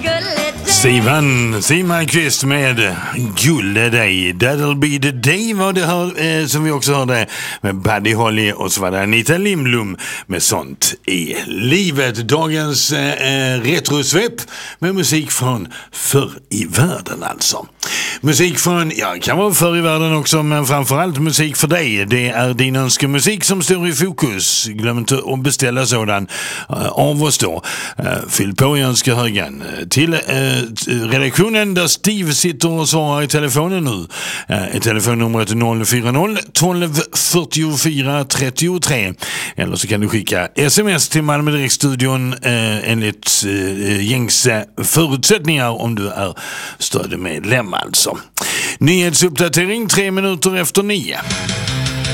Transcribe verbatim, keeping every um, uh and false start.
Steven Simonqvist med Gulle dig. That'll be the day var det här, eh, som vi också hörde med Buddy Holly, och så var det Anita Lindblom med Sånt i livet. Dagens eh, retrosvep med musik från förr i världen alltså. Musik från, ja, kan vara förr i världen också, men framförallt musik för dig. Det är din önskemusik som står i fokus. Glöm inte att beställa sådan eh, av oss då. Eh, fyll på i önskehögen till eh, redaktionen där Steve sitter och svarar i telefonen nu. Eh, telefonnumret noll fyra noll tolv fyrtiofyra trettiotre, eller så kan du skicka sms till Malmö Direktstudion eh, enligt eh, gängse förutsättningar om du är stödmedlem alltså. Nyhetsuppdatering tre minuter efter nio.